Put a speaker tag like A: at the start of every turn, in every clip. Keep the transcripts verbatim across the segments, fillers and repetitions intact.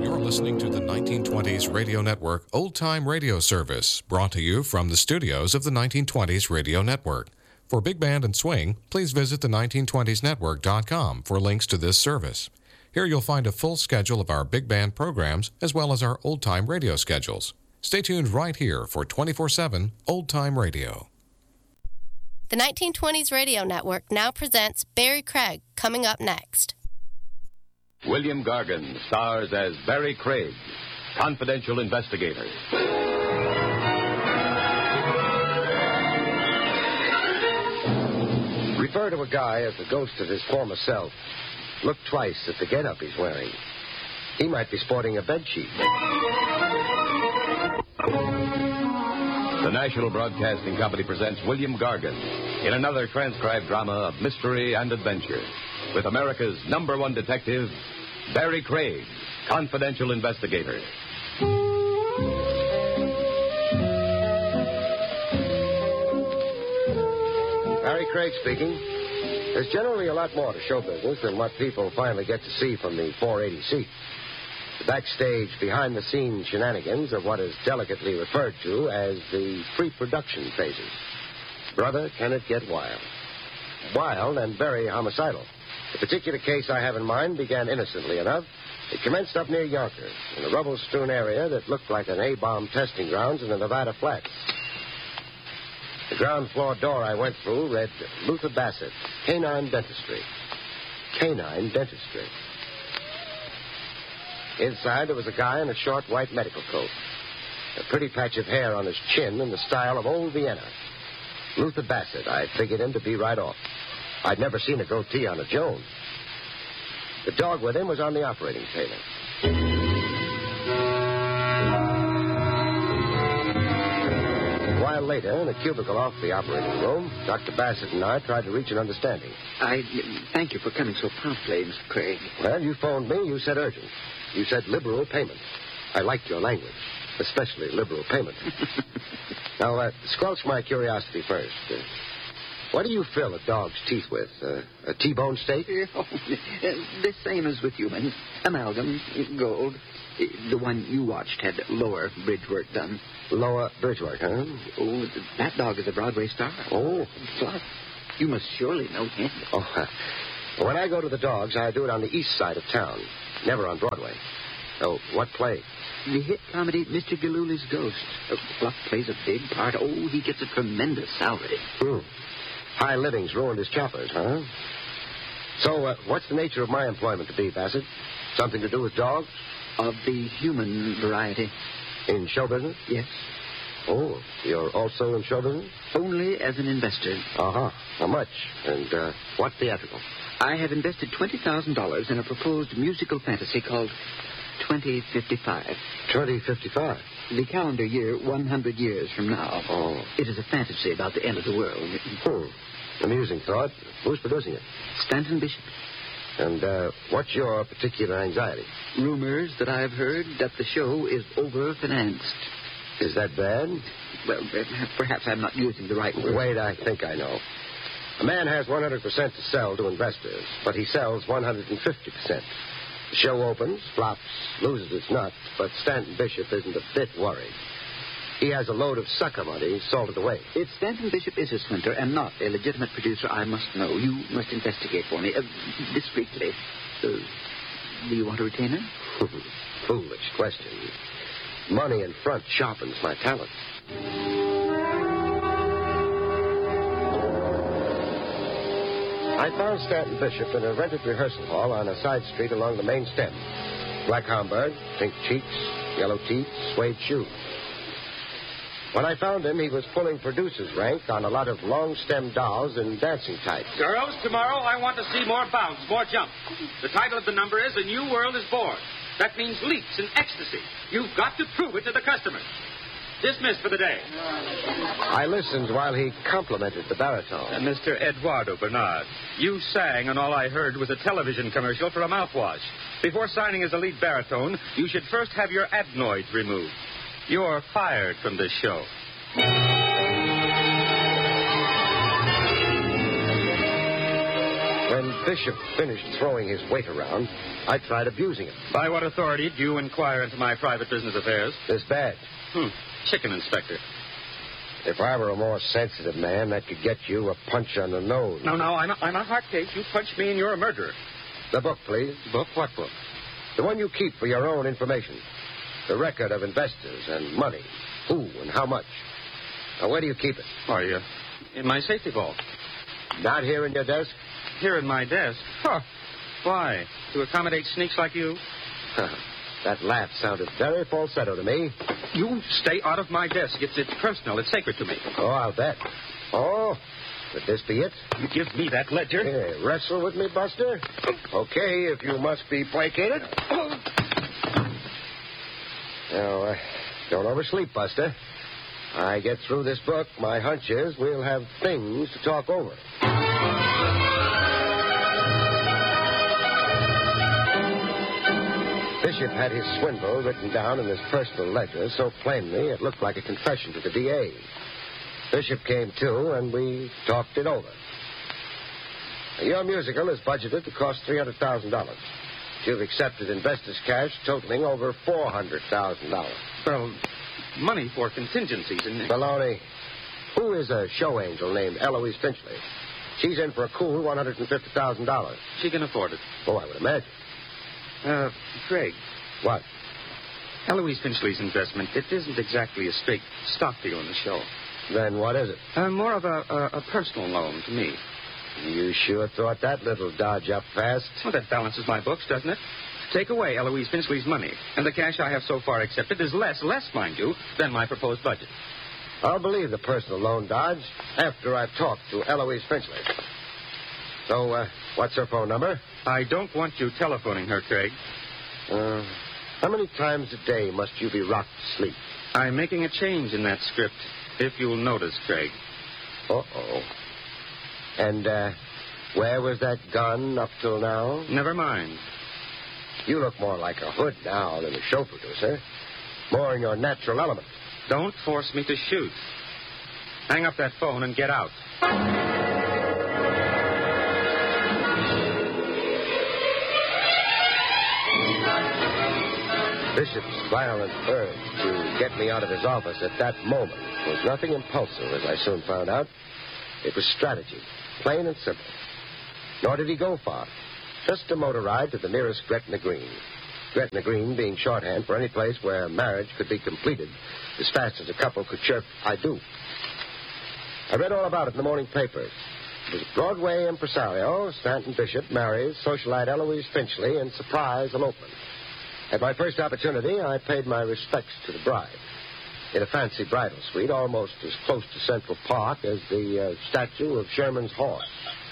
A: You're listening to the nineteen twenties Radio Network Old Time Radio Service, brought to you from the studios of the nineteen twenties Radio Network. For Big Band and Swing, please visit the nineteen twenties network dot com for links to this service. Here you'll find a full schedule of our big band programs as well as our old-time radio schedules. Stay tuned right here for twenty-four seven Old Time Radio.
B: The nineteen twenties Radio Network now presents Barry Craig, coming up next.
C: William Gargan stars as Barry Craig, confidential investigator.
D: Refer to a guy as the ghost of his former self. Look twice at the getup he's wearing. He might be sporting a bedsheet.
C: The National Broadcasting Company presents William Gargan in another transcribed drama of mystery and adventure with America's number one detective, Barry Craig, confidential investigator.
D: Barry Craig speaking. There's generally a lot more to show business than what people finally get to see from the four eighty seat. The backstage, behind-the-scenes shenanigans are what is delicately referred to as the pre-production phases. Brother, can it get wild? Wild and very homicidal. The particular case I have in mind began innocently enough. It commenced up near Yonkers, in a rubble-strewn area that looked like an A-bomb testing grounds in the Nevada flats. The ground floor door I went through read Luther Bassett, Canine Dentistry. Canine Dentistry. Inside, there was a guy in a short white medical coat. A pretty patch of hair on his chin in the style of old Vienna. Luther Bassett, I figured him to be right off. I'd never seen a goatee on a Jones. The dog with him was on the operating table. A while later, in a cubicle off the operating room, Doctor Bassett and I tried to reach an understanding.
E: I thank you for coming so promptly, Mister Craig.
D: Well, you phoned me. You said urgent. You said liberal payment. I liked your language, especially liberal payment. Now, uh, squelch my curiosity first. Uh, what do you fill a dog's teeth with? Uh, a T-bone steak?
E: Oh, the same as with humans. Amalgam, gold. The one you watched had lower bridge work done.
D: Lower bridge work, huh?
E: Oh, that dog is a Broadway star.
D: Oh.
E: Plus, you must surely know him.
D: Oh, uh, when I go to the dogs, I do it on the east side of town. Never on Broadway. Oh, what play?
E: The hit comedy, Mister Galooly's Ghost. Uh, Fluff plays a big part. Oh, he gets a tremendous salary.
D: Hmm. High living's ruined his choppers, huh? So, uh, what's the nature of my employment to be, Bassett? Something to do with dogs?
E: Of the human variety.
D: In show business?
E: Yes.
D: Oh, you're also in show business?
E: Only as an investor.
D: Uh-huh. How much? And uh, what theatrical?
E: I have invested twenty thousand dollars in a proposed musical fantasy called twenty fifty-five.
D: twenty fifty-five?
E: The calendar year, one hundred years from now.
D: Oh.
E: It is a fantasy about the end of the world.
D: Hmm. Amusing thought. Who's producing it?
E: Stanton Bishop.
D: And uh, what's your particular anxiety?
E: Rumors that I've heard that the show is overfinanced.
D: Is that bad?
E: Well, perhaps I'm not using the right word.
D: Wait, I think I know. A man has one hundred percent to sell to investors, but he sells one hundred fifty percent. The show opens, flops, loses its nut, but Stanton Bishop isn't a bit worried. He has a load of sucker money salted away.
E: If Stanton Bishop is a swindler and not a legitimate producer, I must know. You must investigate for me. Uh, discreetly. Uh, do you want a retainer?
D: Foolish question. Money in front sharpens my talent. I found Stanton Bishop in a rented rehearsal hall on a side street along the main stem. Black Homburg, pink cheeks, yellow teeth, suede shoes. When I found him, he was pulling producer's rank on a lot of long-stem dolls in dancing tights.
F: Girls, tomorrow I want to see more bounce, more jump. The title of the number is A New World is Born. That means leaps and ecstasy. You've got to prove it to the customers. Dismissed for the day.
D: I listened while he complimented the baritone.
F: Uh, Mister Eduardo Bernard, you sang, and all I heard was a television commercial for a mouthwash. Before signing as a lead baritone, you should first have your adenoids removed. You're fired from this show.
D: When Bishop finished throwing his weight around, I tried abusing him.
F: By what authority do you inquire into my private business affairs?
D: This badge.
F: Hmm. Chicken inspector.
D: If I were a more sensitive man, that could get you a punch on the nose.
F: No, no, I'm a, I'm a hard case. You punch me and you're a murderer.
D: The book, please.
F: Book? What book?
D: The one you keep for your own information. The record of investors and money. Who and how much. Now, where do you keep it?
F: Why, uh, in my safety vault.
D: Not here in your desk?
F: Here in my desk? Huh. Why? To accommodate sneaks like you?
D: That laugh sounded very falsetto to me.
F: You stay out of my desk. It's, it's personal. It's sacred to me.
D: Oh, I'll bet. Oh, would this be it?
F: You give me that ledger.
D: Hey, wrestle with me, Buster? Okay, if you must be placated. Now, uh, don't oversleep, Buster. I get through this book, my hunch is we'll have things to talk over. Bishop had his swindle written down in his personal ledger so plainly it looked like a confession to the D A. Bishop came to, and we talked it over. Your musical is budgeted to cost three hundred thousand dollars. You've accepted investors' cash totaling over four hundred thousand dollars.
F: Well, money for contingencies, isn't it?
D: Baloney. Who is a show angel named Eloise Finchley? She's in for a cool one hundred fifty thousand dollars.
F: She can afford it.
D: Oh, I would imagine.
F: Uh, Craig.
D: What?
F: Eloise Finchley's investment, it isn't exactly a straight stock deal in the show.
D: Then what is it?
F: Uh, more of a, a, a personal loan to me.
D: You sure thought that little dodge up fast.
F: Well, that balances my books, doesn't it? Take away Eloise Finchley's money, and the cash I have so far accepted is less, less, mind you, than my proposed budget.
D: I'll believe the personal loan dodge after I've talked to Eloise Finchley. So, uh, what's her phone number?
F: I don't want you telephoning her, Craig.
D: Uh, how many times a day must you be rocked to sleep?
F: I'm making a change in that script, if you'll notice, Craig.
D: Uh-oh. And, uh, where was that gun up till now?
F: Never mind.
D: You look more like a hood now than a show producer. More in your natural element.
F: Don't force me to shoot. Hang up that phone and get out.
D: Bishop's violent urge to get me out of his office at that moment was nothing impulsive, as I soon found out. It was strategy, plain and simple. Nor did he go far. Just a motor ride to the nearest Gretna Green. Gretna Green being shorthand for any place where marriage could be completed as fast as a couple could chirp, I do. I read all about it in the morning papers. It was Broadway impresario, Stanton Bishop, marries socialite Eloise Finchley in surprise elopement. At my first opportunity, I paid my respects to the bride. In a fancy bridal suite, almost as close to Central Park as the uh, statue of Sherman's horse.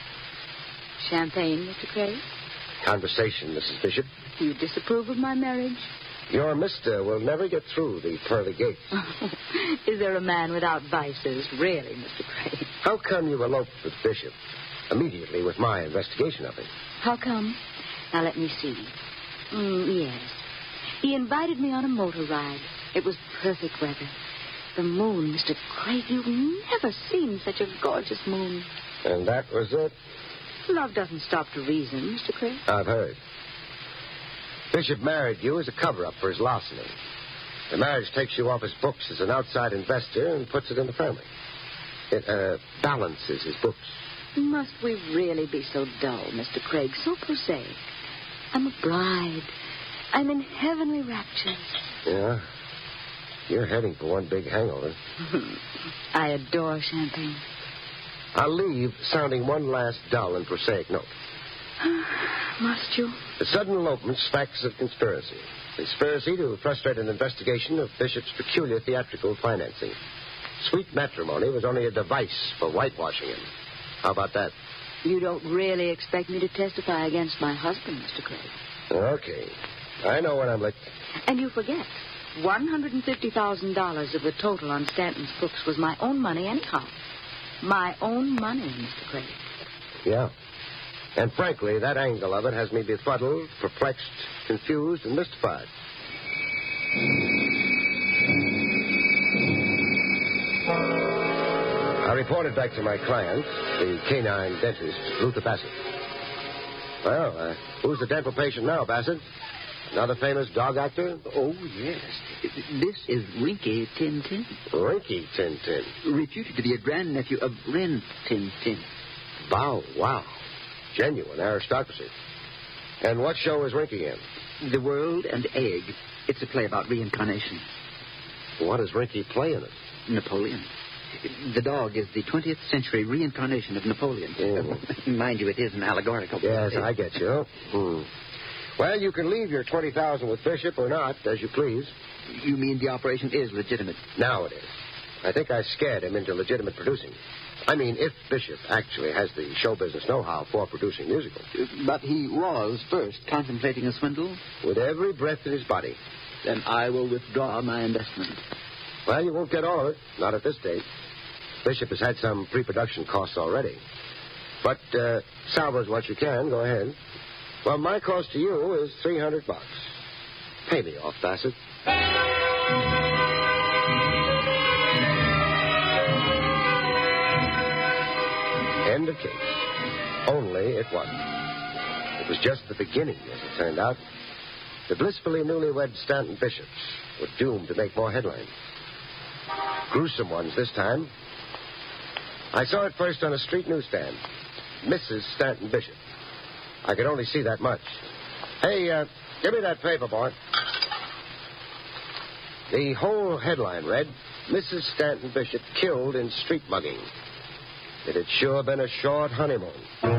G: Champagne, Mister Craig?
D: Conversation, Missus Bishop.
G: Do you disapprove of my marriage?
D: Your mister will never get through the pearly gates.
G: Is there a man without vices, really, Mister Craig?
D: How come you eloped with Bishop immediately with my investigation of him?
G: How come? Now, let me see. Mm, yes. He invited me on a motor ride. It was perfect weather. The moon, Mister Craig, you've never seen such a gorgeous moon.
D: And that was it?
G: Love doesn't stop to reason, Mister Craig.
D: I've heard. Bishop married you as a cover-up for his larceny. The marriage takes you off his books as an outside investor and puts it in the family. It uh, balances his books.
G: Must we really be so dull, Mister Craig, so prosaic? I'm a bride. I'm in heavenly raptures.
D: Yeah? You're heading for one big hangover.
G: I adore champagne.
D: I'll leave sounding one last dull and prosaic note.
G: Must you?
D: The sudden elopement smacks of conspiracy. Conspiracy to frustrate an investigation of Bishop's peculiar theatrical financing. Sweet matrimony was only a device for whitewashing him. How about that?
G: You don't really expect me to testify against my husband, Mister Craig.
D: Okay. I know what I'm like.
G: And you forget. one hundred fifty thousand dollars of the total on Stanton's books was my own money anyhow. My own money, Mister Craig.
D: Yeah. And frankly, that angle of it has me befuddled, perplexed, confused, and mystified. I reported back to my client, the canine dentist, Luther Bassett. Well, uh, who's the dental patient now, Bassett? Another famous dog actor?
E: Oh, yes. This is Rinky Tin Tin.
D: Rinky Tin Tin.
E: Reputed to be a grandnephew of Rin Tin Tin.
D: Wow, wow. Genuine aristocracy. And what show is Rinky in?
E: The World and Egg. It's a play about reincarnation.
D: What does Rinky play in it?
E: Napoleon. The dog is the twentieth century reincarnation of Napoleon.
D: Mm.
E: Mind you, it is an allegorical play.
D: Yes, I get you. Hmm. Well, you can leave your twenty thousand dollars with Bishop or not, as you please.
E: You mean the operation is legitimate?
D: Now it is. I think I scared him into legitimate producing. I mean, if Bishop actually has the show business know-how for producing musicals.
E: But he was first contemplating a swindle?
D: With every breath in his body.
E: Then I will withdraw my investment.
D: Well, you won't get all of it. Not at this stage. Bishop has had some pre-production costs already. But uh, salvage what you can. Go ahead. Well, my cost to you is three hundred bucks. Pay me off, Bassett. End of case. Only it wasn't. It was just the beginning, as it turned out. The blissfully newlywed Stanton Bishops were doomed to make more headlines. Gruesome ones this time. I saw it first on a street newsstand. Missus Stanton Bishop. I could only see that much. Hey, uh, give me that paper, boy. The whole headline read, Missus Stanton Bishop killed in street mugging. It had sure been a short honeymoon.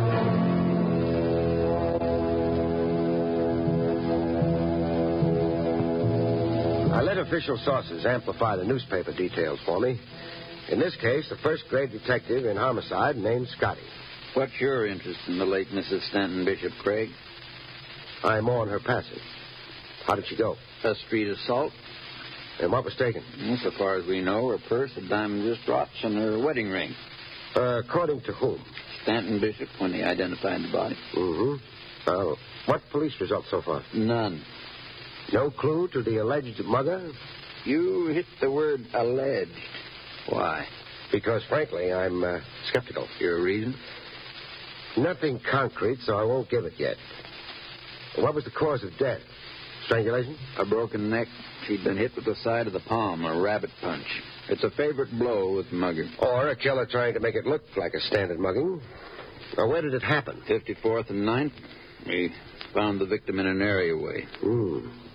D: I let official sources amplify the newspaper details for me. In this case, a first-grade detective in homicide named Scotty.
E: What's your interest in the late Missus Stanton Bishop, Craig?
D: I'm on her passing. How did she go?
E: A street assault.
D: And what was taken?
E: Well, so far as we know, her purse, a diamond wristwatch, and her wedding ring.
D: Uh, according to whom?
E: Stanton Bishop, when he identified the body.
D: Mm-hmm. Uh, what police results so far?
E: None.
D: No clue to the alleged mugger?
E: You hit the word alleged. Why?
D: Because, frankly, I'm uh, skeptical.
E: Your reason?
D: Nothing concrete, so I won't give it yet. What was the cause of death? Strangulation?
E: A broken neck. She'd been hit with the side of the palm, a rabbit punch. It's a favorite blow with mugger.
D: Or a killer trying to make it look like a standard mugging. Now, where did it happen?
E: fifty-fourth and ninth. We found the victim in an areaway.
D: Hmm.